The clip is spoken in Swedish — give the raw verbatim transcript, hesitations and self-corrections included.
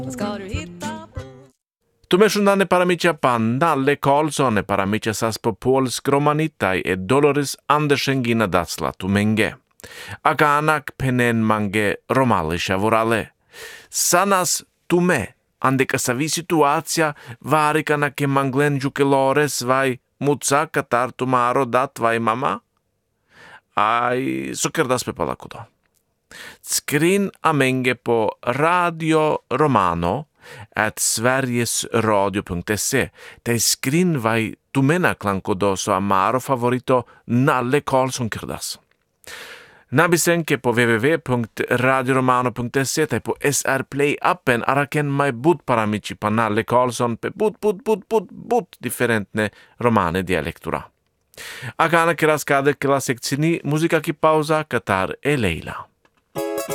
ska du hitta på. Tumeshundane paramicia pan Nalle Karlsson e paramicia sas po polsk romanitai e Dolores Andersen gina datsla tumenge. Akanak penen mange romalisha vorale. Sanas tume andeka savi situacija varikana ke manglen jukelores vai muca katar tumaro dat vai mama? Ai sokerdas pe palakudo. Skrin amenge på Radio Romano at sverigesradio punkt se. Te skrin vai tumena klankodo so amaro favorito Nalle Karlsson kirdas. Nabisenke på w w w punkt radio romano punkt se te på S R Play appen araken mai bud paramici pa Nalle Karlsson pe bud bud bud bud bud differentne romane dialektura. Akana kiras kade kila sekcini muzika ki pauza katar e Leila.